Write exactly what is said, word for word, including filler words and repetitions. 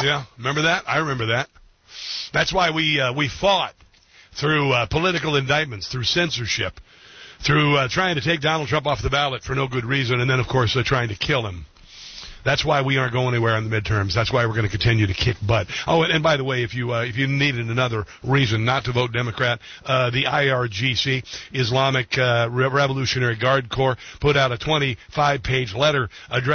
Yeah, remember that? I remember that. That's why we uh, we fought through uh, political indictments, through censorship, through uh, trying to take Donald Trump off the ballot for no good reason, and then, of course, uh, trying to kill him. That's why we aren't going anywhere in the midterms. That's why we're going to continue to kick butt. Oh, and, and by the way, if you uh, if you needed another reason not to vote Democrat, uh, the I R G C, Islamic uh, Revolutionary Guard Corps, put out a twenty-five page letter addressing